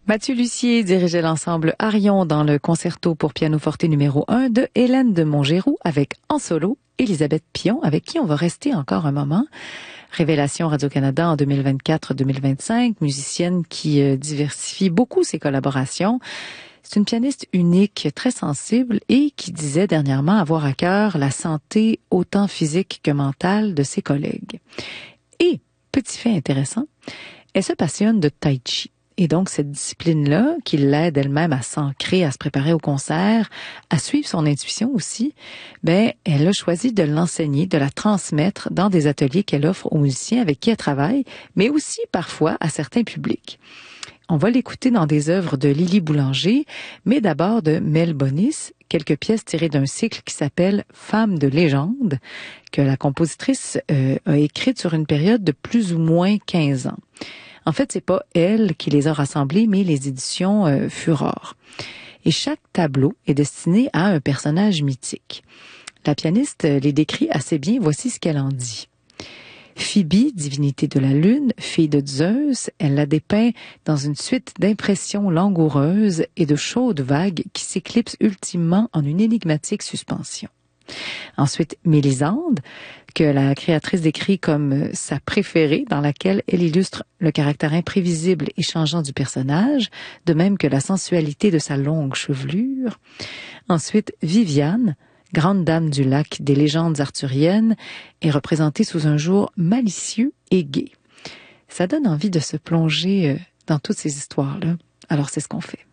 Mathieu Lussier dirigeait l'ensemble Arion dans le concerto pour pianoforte numéro 1 de Hélène de Montgeroux avec en solo Élisabeth Pion, avec qui on va rester encore un moment. Révélation Radio-Canada en 2024-2025, musicienne qui diversifie beaucoup ses collaborations. C'est une pianiste unique, très sensible et qui disait dernièrement avoir à cœur la santé autant physique que mentale de ses collègues. Et, petit fait intéressant, elle se passionne de tai chi. Et donc, cette discipline-là, qui l'aide elle-même à s'ancrer, à se préparer au concert, à suivre son intuition aussi, elle a choisi de l'enseigner, de la transmettre dans des ateliers qu'elle offre aux musiciens avec qui elle travaille, mais aussi parfois à certains publics. On va l'écouter dans des œuvres de Lily Boulanger, mais d'abord de Mel Bonis, quelques pièces tirées d'un cycle qui s'appelle Femmes de légende, que la compositrice a écrite sur une période de plus ou moins 15 ans. En fait, c'est pas elle qui les a rassemblés, mais les éditions Furore. Et chaque tableau est destiné à un personnage mythique. La pianiste les décrit assez bien, voici ce qu'elle en dit. Phoebe, divinité de la lune, fille de Zeus, elle la dépeint dans une suite d'impressions langoureuses et de chaudes vagues qui s'éclipsent ultimement en une énigmatique suspension. Ensuite, Mélisande, que la créatrice décrit comme sa préférée, dans laquelle elle illustre le caractère imprévisible et changeant du personnage, de même que la sensualité de sa longue chevelure. Ensuite, Viviane, grande dame du lac des légendes arthuriennes, est représentée sous un jour malicieux et gai. Ça donne envie de se plonger dans toutes ces histoires-là. Alors c'est ce qu'on fait.